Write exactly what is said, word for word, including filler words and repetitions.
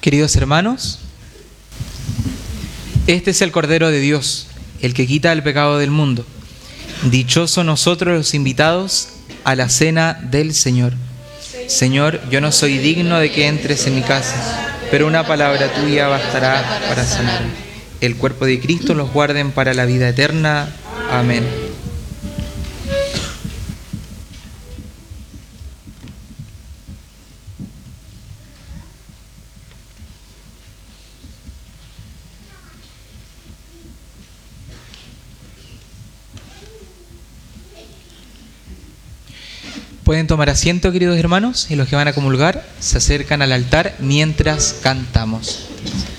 Queridos hermanos, este es el Cordero de Dios, el que quita el pecado del mundo. Dichosos nosotros los invitados a la cena del Señor. Señor, yo no soy digno de que entres en mi casa, pero una palabra tuya bastará para sanarme. El cuerpo de Cristo los guarden para la vida eterna. Amén. Pueden tomar asiento, queridos hermanos, y los que van a comulgar se acercan al altar mientras cantamos.